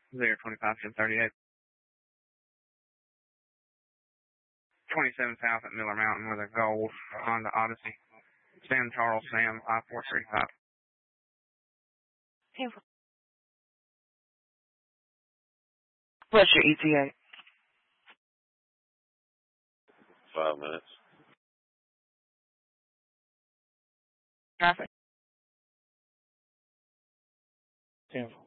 025-1038. 27 South at Miller Mountain with a gold Honda Odyssey. Sam Charles, Sam, 5435. What's your ETA? 5 minutes. Traffic. 10-4.